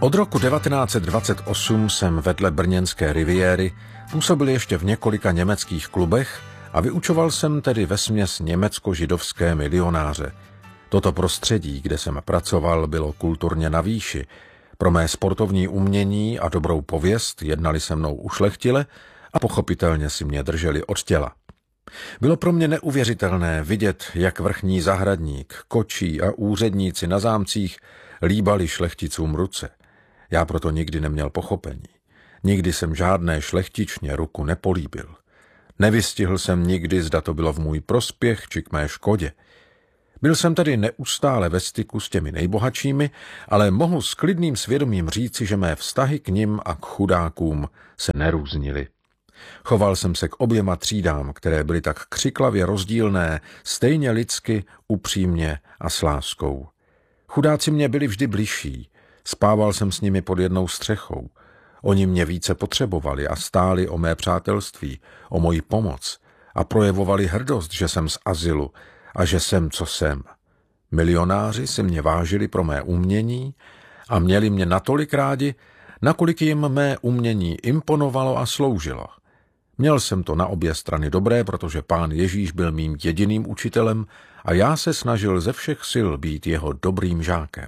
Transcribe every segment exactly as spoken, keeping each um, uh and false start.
Od roku devatenáct set dvacet osm jsem vedle brněnské riviéry působil ještě v několika německých klubech a vyučoval jsem tedy vesměs německo-židovské milionáře. Toto prostředí, kde jsem pracoval, bylo kulturně na výši. Pro mé sportovní umění a dobrou pověst jednali se mnou ušlechtile a pochopitelně si mě drželi od těla. Bylo pro mě neuvěřitelné vidět, jak vrchní zahradník, kočí a úředníci na zámcích líbali šlechticům ruce. Já proto nikdy neměl pochopení. Nikdy jsem žádné šlechtičně ruku nepolíbil. Nevystihl jsem nikdy, zda to bylo v můj prospěch či k mé škodě. Byl jsem tedy neustále ve styku s těmi nejbohatšími, ale mohu s klidným svědomím říci, že mé vztahy k nim a k chudákům se nerůznily. Choval jsem se k oběma třídám, které byly tak křiklavě rozdílné, stejně lidsky, upřímně a s láskou. Chudáci mě byli vždy bližší, spával jsem s nimi pod jednou střechou. Oni mě více potřebovali a stáli o mé přátelství, o moji pomoc a projevovali hrdost, že jsem z azylu a že jsem, co jsem. Milionáři si mě vážili pro mé umění a měli mě natolik rádi, nakolik jim mé umění imponovalo a sloužilo. Měl jsem to na obě strany dobré, protože pán Ježíš byl mým jediným učitelem a já se snažil ze všech sil být jeho dobrým žákem.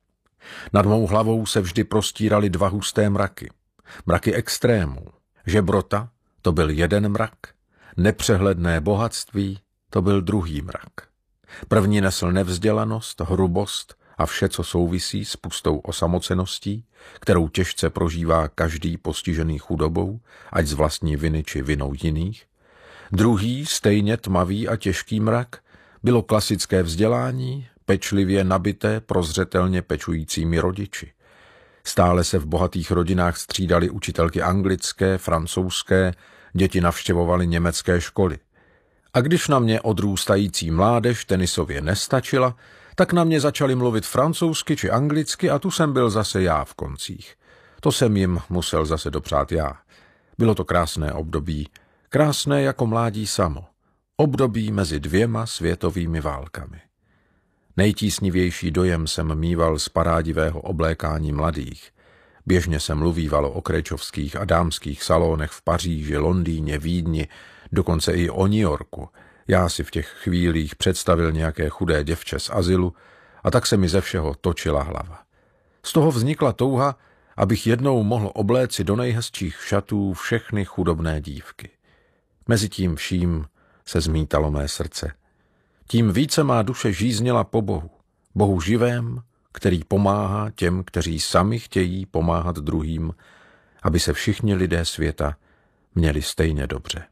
Nad mou hlavou se vždy prostíraly dva husté mraky. Mraky extrémů. Žebrota, to byl jeden mrak. Nepřehledné bohatství, to byl druhý mrak. První nesl nevzdělanost, hrubost a vše, co souvisí s pustou osamoceností, kterou těžce prožívá každý postižený chudobou, ať z vlastní viny či vinou jiných. Druhý, stejně tmavý a těžký mrak, bylo klasické vzdělání, pečlivě nabité prozřetelně pečujícími rodiči. Stále se v bohatých rodinách střídaly učitelky anglické, francouzské, děti navštěvovaly německé školy. A když na mě odrůstající mládež tenisově nestačila, tak na mě začali mluvit francouzsky či anglicky a tu jsem byl zase já v koncích. To jsem jim musel zase dopřát já. Bylo to krásné období, krásné jako mládí samo. Období mezi dvěma světovými válkami. Nejtísnivější dojem jsem mýval z parádivého oblékání mladých. Běžně se mluvívalo o krečovských a dámských salonech v Paříži, Londýně, Vídni, dokonce i o New Yorku. Já si v těch chvílích představil nějaké chudé děvče z azylu a tak se mi ze všeho točila hlava. Z toho vznikla touha, abych jednou mohl obléci do nejhezčích šatů všechny chudobné dívky. Mezitím vším se zmítalo mé srdce. Tím více má duše žízněla po Bohu, Bohu živém, který pomáhá těm, kteří sami chtějí pomáhat druhým, aby se všichni lidé světa měli stejně dobře.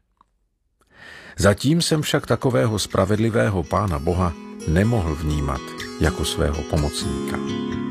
Zatím jsem však takového spravedlivého Pána Boha nemohl vnímat jako svého pomocníka.